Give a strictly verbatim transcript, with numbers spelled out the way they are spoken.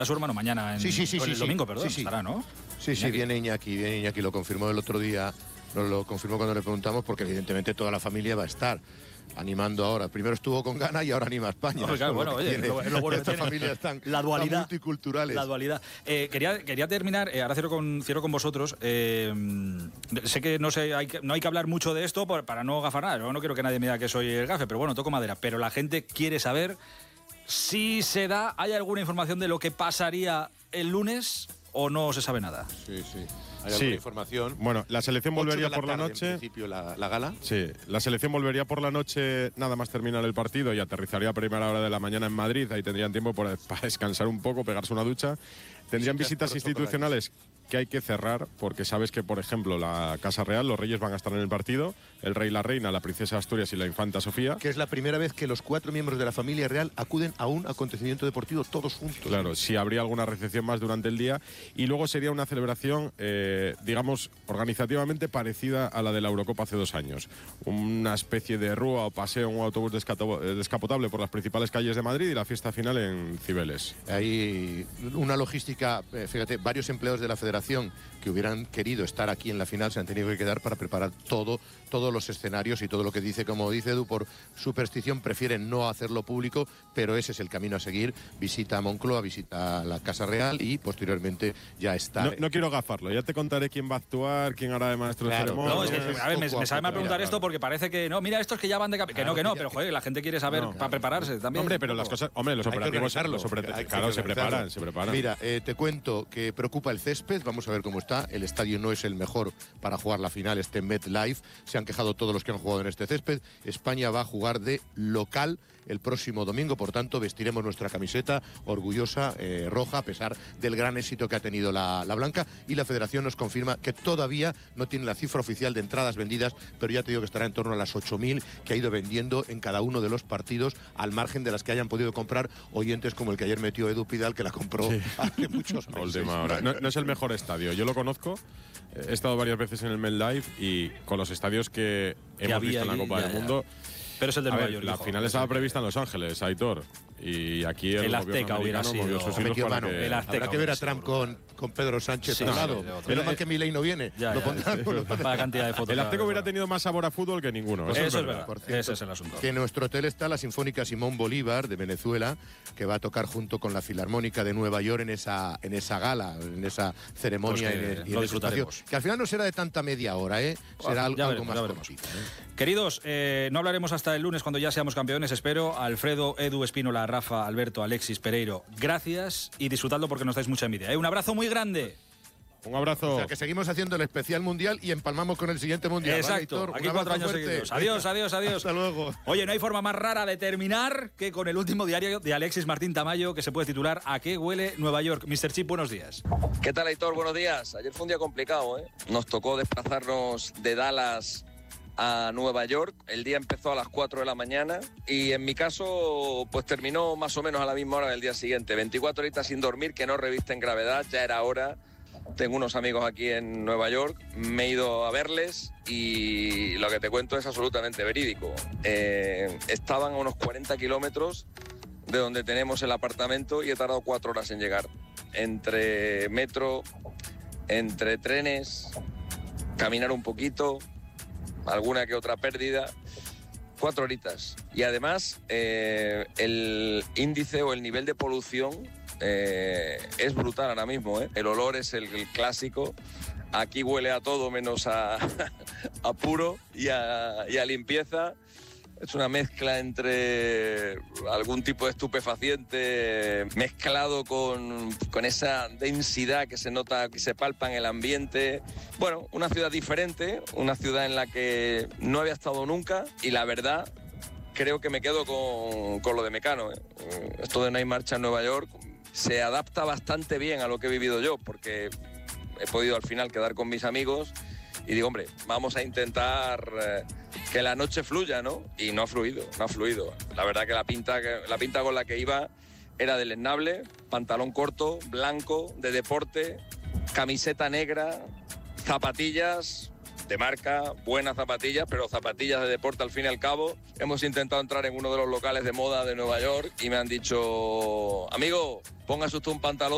a su hermano mañana, en, sí, sí, sí, el sí, domingo, sí, perdón, sí, sí. estará, ¿no? Sí, sí, Iñaki. viene Iñaki, viene Iñaki, lo confirmó el otro día, nos lo confirmó cuando le preguntamos, porque evidentemente toda la familia va a estar animando ahora. Primero estuvo con Ghana y ahora anima a España. No, claro, bueno, oye, tiene, lo, lo bueno estas que familias tan, la dualidad, tan multiculturales. La dualidad. Eh, quería, quería terminar, eh, ahora cierro con, cierro con vosotros. Eh, sé que no, sé, hay que no hay que hablar mucho de esto por, para no gafar nada. Yo no quiero que nadie me diga que soy el gafe, pero bueno, toco madera. Pero la gente quiere saber si se da, ¿hay alguna información de lo que pasaría el lunes o no se sabe nada? Sí, sí. ¿Hay sí. alguna información? Bueno, la selección volvería la por la tarde, noche. En principio, la, la gala. Sí, la selección volvería por la noche nada más terminar el partido y aterrizaría a primera hora de la mañana en Madrid. Ahí tendrían tiempo para, para descansar un poco, pegarse una ducha. Tendrían visitas institucionales que hay que cerrar, porque sabes que, por ejemplo, la Casa Real, los reyes van a estar en el partido, el rey, la reina, la princesa Asturias y la infanta Sofía. Que es la primera vez que los cuatro miembros de la familia real acuden a un acontecimiento deportivo todos juntos. Claro, si habría alguna recepción más durante el día. Y luego sería una celebración, eh, digamos, organizativamente parecida a la de la Eurocopa hace dos años. Una especie de rúa o paseo en un autobús descapotable por las principales calles de Madrid y la fiesta final en Cibeles. Hay una logística, eh, fíjate, varios empleados de la Federación que hubieran querido estar aquí en la final se han tenido que quedar para preparar todo, todos los escenarios y todo lo que dice, como dice Edu, por superstición prefieren no hacerlo público, pero ese es el camino a seguir. Visita a Moncloa, visita a la Casa Real y posteriormente ya está. No, no quiero gafarlo, ya te contaré quién va a actuar, quién hará de maestro de Claro, ceremonia. No, es que, a ver, me, me sabe mal preguntar mira, esto porque parece que no, mira estos que ya van de cap- que no, que no, Claro, pero que- joder, la gente quiere saber No, para claro. prepararse también. Hombre, pero las cosas, hombre, los Hay que operativos, organizarlo. los opera- Hay que claro, se organizarlo. preparan, se preparan. Mira, eh, te cuento que preocupa el césped, vamos a ver cómo está. El estadio no es el mejor para jugar la final, este MetLife. Se han quejado todos los que han jugado en este césped. España va a jugar de local el próximo domingo, por tanto vestiremos nuestra camiseta orgullosa, eh, roja, a pesar del gran éxito que ha tenido la, la blanca, y la Federación nos confirma que todavía no tiene la cifra oficial de entradas vendidas, pero ya te digo que estará en torno a las ocho mil que ha ido vendiendo en cada uno de los partidos, al margen de las que hayan podido comprar oyentes como el que ayer metió Edu Pidal, que la compró Sí. hace muchos A meses. última hora. No, no es el mejor estadio, yo lo conozco. He estado varias veces en el MetLife y con los estadios que, Que hemos había visto en la allí, Copa ya, del ya. Mundo. Pero es el de A Nueva ver, York. la hijo. final estaba prevista en Los Ángeles, Aitor. Y aquí el, El gobierno Azteca hubiera americano movió sido- sus hilos Metió para mano. que- El Azteca Habrá que ver a hubiera Trump sido con, con Pedro Sánchez Sí, al sí, lado. de otro. Menos El- mal que Milei no viene. Ya, lo ya, pondrán, sí. lo pondrán. Para cantidad de fotos. El claro, Azteca hubiera claro. tenido más sabor a fútbol que ninguno. Eso, Eso es es verdad. verdad. Por cierto, Ese es el asunto. Que en nuestro hotel está la Sinfónica Simón Bolívar de Venezuela, que va a tocar junto con la Filarmónica de Nueva York en esa, en esa gala, en esa ceremonia. Pues que en el- y en lo ese disfrutaremos. espacio, que al final no será de tanta media hora, ¿eh? Será Ah, algo, ya algo veremos, más ya veremos. cortito, ¿eh? Queridos, eh, no hablaremos hasta el lunes cuando ya seamos campeones, espero. Alfredo, Edu, Espínola, Rafa, Alberto, Alexis, Pereiro, gracias y disfrutadlo porque nos dais mucha envidia. ¿eh? Un abrazo muy grande. Un abrazo. O sea, que seguimos haciendo el especial mundial y empalmamos con el siguiente mundial. Exacto, ¿vale, Aitor? aquí Un cuatro abrazo años fuerte. seguidos. Adiós, adiós, adiós. Hasta luego. Oye, no hay forma más rara de terminar que con el último diario de Alexis Martín Tamayo, que se puede titular ¿A qué huele Nueva York? mister Chip, buenos días. ¿Qué tal, Aitor? Buenos días. Ayer fue un día complicado, ¿eh? Nos tocó desplazarnos de Dallas a Nueva York. El día empezó a las cuatro de la mañana y en mi caso pues terminó más o menos a la misma hora del día siguiente. veinticuatro horitas sin dormir que no revisten gravedad, ya era hora. Tengo unos amigos aquí en Nueva York, me he ido a verles y lo que te cuento es absolutamente verídico. Eh, estaban a unos cuarenta kilómetros de donde tenemos el apartamento y he tardado cuatro horas en llegar. Entre metro, entre trenes, caminar un poquito, alguna que otra pérdida, cuatro horitas. Y además eh, el índice o el nivel de polución eh, es brutal ahora mismo, ¿eh? El olor es el, el clásico. Aquí huele a todo menos a, a puro y a, y a limpieza. Es una mezcla entre algún tipo de estupefaciente mezclado con, con esa densidad que se nota, que se palpa en el ambiente. Bueno, una ciudad diferente, una ciudad en la que no había estado nunca y la verdad creo que me quedo con, con lo de Mecano, ¿eh? Esto de No hay marcha en Nueva York se adapta bastante bien a lo que he vivido yo, porque he podido al final quedar con mis amigos y digo, hombre, vamos a intentar eh, que la noche fluya, ¿no? Y no ha fluido, no ha fluido. La verdad que la pinta, la pinta con la que iba era deleznable, pantalón corto, blanco, de deporte, camiseta negra, zapatillas de marca, buenas zapatillas, pero zapatillas de deporte al fin y al cabo. Hemos intentado entrar en uno de los locales de moda de Nueva York y me han dicho, amigo, póngase usted un pantalón